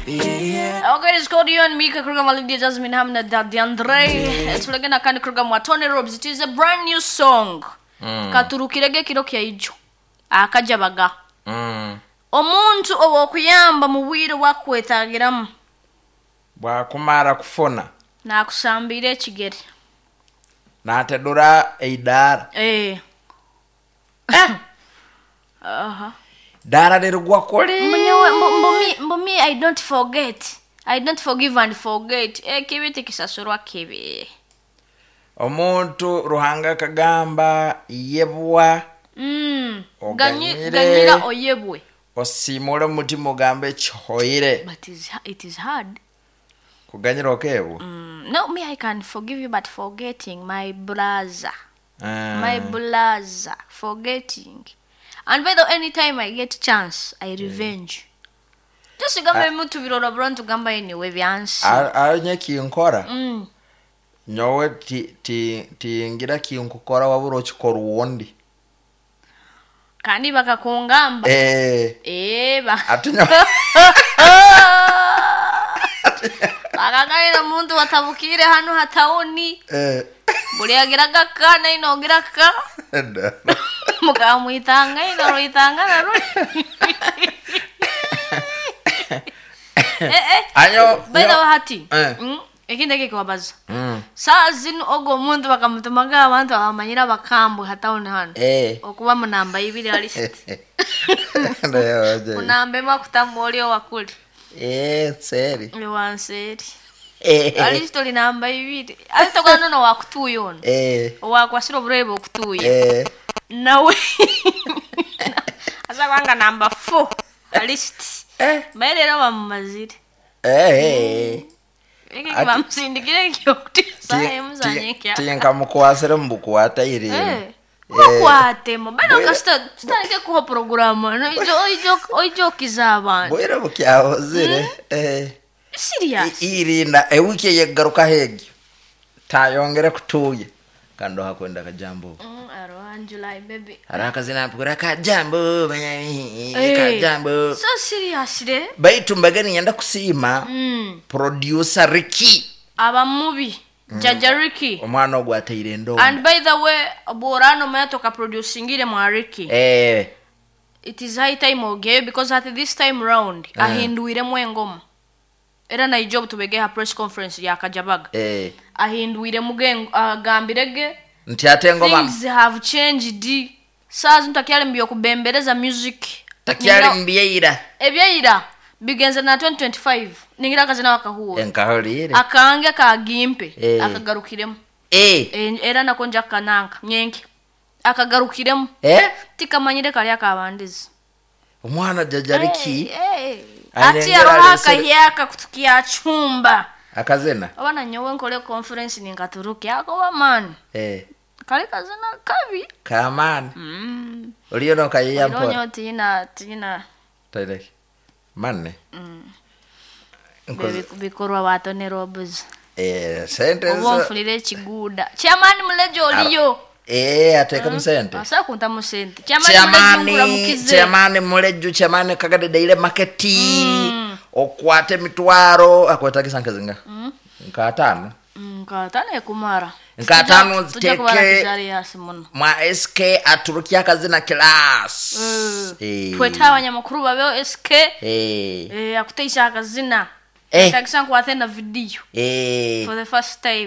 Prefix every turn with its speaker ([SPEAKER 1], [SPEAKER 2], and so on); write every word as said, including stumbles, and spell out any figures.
[SPEAKER 1] Yeah. Okay, it's called you and Mika Kruger Lydia Jasmine Hamna Daddy Andre. It's like a kind of Kruger Tony Robs. It is a brand new song. Mm. Katurukirege kiro kya ijo. Akajabaga. Mm. Omuntu obokuyamba mu bwire wakwetagiramu.
[SPEAKER 2] Bwa kumara kufona.
[SPEAKER 1] Na kusambira ekigere.
[SPEAKER 2] Na tedura eidara.
[SPEAKER 1] Eh. Aha. Uh-huh.
[SPEAKER 2] Dara derugwa kole.
[SPEAKER 1] Mwenyewe mbomi mbomi I don't forget. I don't forgive and forget. Eh kibiti kisasurwa kibi.
[SPEAKER 2] Omuntu ruhanga kagamba yebwa.
[SPEAKER 1] Mm. Ganyira oyebwe.
[SPEAKER 2] Osimole mutima gambe choire.
[SPEAKER 1] But it's, it is hard.
[SPEAKER 2] Kuganyira okebu.
[SPEAKER 1] Mm. No, me I can forgive you, but forgetting my brother.
[SPEAKER 2] Uh.
[SPEAKER 1] My brother. Forgetting. And by the way, anytime I get chance, I revenge. Yeah. Just gamba mutu birora brantu gamba anyway byansi.
[SPEAKER 2] Aranye kinkora.
[SPEAKER 1] Mm.
[SPEAKER 2] Nyowe ti ti ti ngira kinkukora waburo chikoro wondi.
[SPEAKER 1] Kandi bakakungamba.
[SPEAKER 2] Eh.
[SPEAKER 1] Eh ba.
[SPEAKER 2] Atunya.
[SPEAKER 1] Bagagaira muntu watabukire hano hataoni.
[SPEAKER 2] Eh.
[SPEAKER 1] Buli agiraga kana inogira ka. Mukamuitanga ino ruitanga na ru. Eh eh.
[SPEAKER 2] Ayo.
[SPEAKER 1] Beda hati.
[SPEAKER 2] Eh.
[SPEAKER 1] Mm. Ekindeke kwabaza.
[SPEAKER 2] Mm.
[SPEAKER 1] Saa zino ogo muntu bakamutumaga abantu abamanyira bakambu hataoni hano.
[SPEAKER 2] Eh.
[SPEAKER 1] Okuba munamba ibiri ali list.
[SPEAKER 2] Ndio.
[SPEAKER 1] Munambe makutamoli wakuli.
[SPEAKER 2] Eh, seri.
[SPEAKER 1] Ni wanseri.
[SPEAKER 2] Eh.
[SPEAKER 1] Ali story namba ibiri. Ali tokana no wakutuyo ono.
[SPEAKER 2] Eh.
[SPEAKER 1] Wakwasiro brebo okutuyo.
[SPEAKER 2] Eh.
[SPEAKER 1] Nawe. Asa kwanga namba four. List.
[SPEAKER 2] Eh.
[SPEAKER 1] Maelera bamazire.
[SPEAKER 2] Eh.
[SPEAKER 1] Eki bamsindikire kyokutisa emuzanye kya.
[SPEAKER 2] Tinka mukwasire mbukwata iri.
[SPEAKER 1] Eh. Okwate mo bana kasta stange ku programa no ijo ijo ijo kizabana.
[SPEAKER 2] Boyera bukyaho zire. Eh.
[SPEAKER 1] Serious.
[SPEAKER 2] Irinda e wiki yegaruka hegi. Tayongere kutuye. Kando hakwenda kajambo.
[SPEAKER 1] Mm, aro July baby.
[SPEAKER 2] Haraka zinapura kajambo banyahi kajambo.
[SPEAKER 1] So serious de.
[SPEAKER 2] Baitu mbagani yenda kusima.
[SPEAKER 1] Mm.
[SPEAKER 2] Producer Ricky.
[SPEAKER 1] Aba movie. Mm. Jaja Ricky.
[SPEAKER 2] Omwana ogwataire ndo.
[SPEAKER 1] And by the way, Borano metoka producing ile mwa Ricky.
[SPEAKER 2] Eh.
[SPEAKER 1] It is high time okay because at this time round uh. ahinduire mwengoma. Era na job tubege ha press conference ya Kajabaga.
[SPEAKER 2] Eh.
[SPEAKER 1] Ahinduire mugengo agambirege.
[SPEAKER 2] Nti atengoma.
[SPEAKER 1] Things have changed. Sazi ntakyale mbiyo kubembereza music.
[SPEAKER 2] Takyale mbiyeira.
[SPEAKER 1] Ebyeira bigenze na twenty twenty-five. Ningira kazina wakahuo.
[SPEAKER 2] Enkaholire.
[SPEAKER 1] Akange ka gimpe
[SPEAKER 2] eh.
[SPEAKER 1] Akagarukiremo.
[SPEAKER 2] Eh.
[SPEAKER 1] E, era nakonja kananka nyenke. Akagarukiremo.
[SPEAKER 2] Eh?
[SPEAKER 1] Tikamanyire kali akabandizi.
[SPEAKER 2] Omwana jajariki.
[SPEAKER 1] Eh. eh. Ati arohaka yaka kutukia chumba.
[SPEAKER 2] Akazena.
[SPEAKER 1] Abana nyowe nkole conference ningaturuki yako wa man.
[SPEAKER 2] Eh.
[SPEAKER 1] Kali kazena kabi.
[SPEAKER 2] Kaman.
[SPEAKER 1] Mm.
[SPEAKER 2] Uliyo no kayiya mpo.
[SPEAKER 1] Uliyo tina tina.
[SPEAKER 2] Taileki. Manne.
[SPEAKER 1] Mm. Bebe bikorwa bato ne robes.
[SPEAKER 2] Eh, sentence.
[SPEAKER 1] Obo mfulire chiguda. Chairman mulejo oliyo.
[SPEAKER 2] Eh, ateka musente.
[SPEAKER 1] Asa kunta musente. Chairman
[SPEAKER 2] mulejo chairman mulejo chairman kagade daile marketi. Mm. Okwate mitwaro akwata kisanka zinga. Mm. Nkatano.
[SPEAKER 1] Mm, nkatano ekumara.
[SPEAKER 2] Nkatano ziteke. Ma S K aturukia kazina class.
[SPEAKER 1] Mm. Eh. Tweta abanyamakuru babeo S K.
[SPEAKER 2] Eh.
[SPEAKER 1] Eh, akuteisha kazina.
[SPEAKER 2] Eh.
[SPEAKER 1] Takisanku athena video.
[SPEAKER 2] Eh.
[SPEAKER 1] For the first time.